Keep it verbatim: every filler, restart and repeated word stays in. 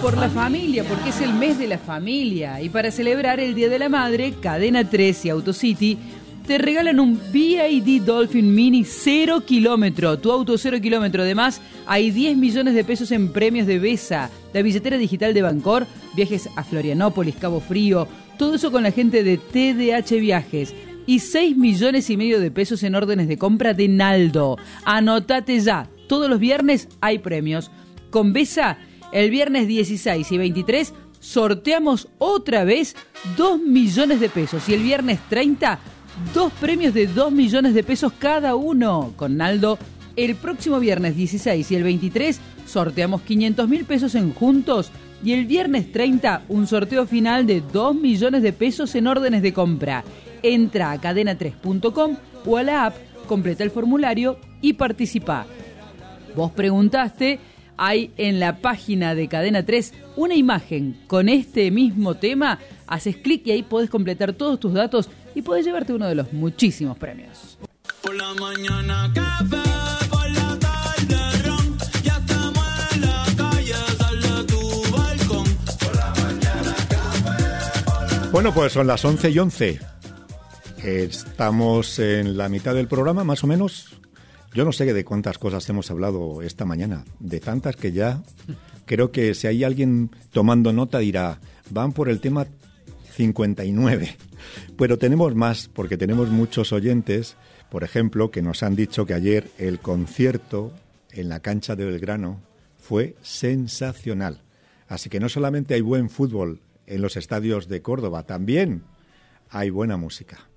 por la familia, porque es el mes de la familia. Y para celebrar el Día de la Madre, Cadena tres y AutoCity te regalan un B Y D Dolphin Mini cero kilómetro. Tu auto cero kilómetro. Además, hay diez millones de pesos en premios de Besa, la billetera digital de Bancor, viajes a Florianópolis, Cabo Frío. Todo eso con la gente de T D H Viajes. Y seis millones y medio de pesos en órdenes de compra de Naldo. Anotate ya. Todos los viernes hay premios. Con Besa, el viernes dieciséis y veintitrés sorteamos otra vez dos millones de pesos. Y el viernes treinta, dos premios de dos millones de pesos cada uno. Con Naldo, el próximo viernes dieciséis y el veintitrés sorteamos quinientos mil pesos en Juntos. Y el viernes treinta, un sorteo final de dos millones de pesos en órdenes de compra. Entra a cadena tres punto com o a la app, completa el formulario y participa. Vos preguntaste, hay en la página de Cadena tres una imagen con este mismo tema. Haces clic y ahí podés completar todos tus datos y podés llevarte uno de los muchísimos premios. Por la mañana café, por la tarde ron, ya estamos en la calle, sal de tu balcón. Por la mañana café, por la... Bueno, pues son las once y once. Estamos en la mitad del programa, más o menos. Yo no sé de cuántas cosas hemos hablado esta mañana, de tantas que ya creo que si hay alguien tomando nota dirá, van por el tema cincuenta y nueve. Pero tenemos más, porque tenemos muchos oyentes, por ejemplo, que nos han dicho que ayer el concierto en la cancha de Belgrano fue sensacional. Así que no solamente hay buen fútbol en los estadios de Córdoba, también hay buena música.